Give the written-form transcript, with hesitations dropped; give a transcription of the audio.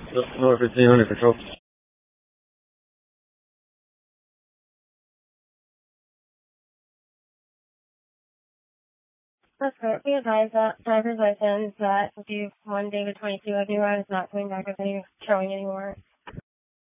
North 15 under control. That's correct. We advise that driver's license that do 1 David 22 of New Ride is not coming back with any showing anymore.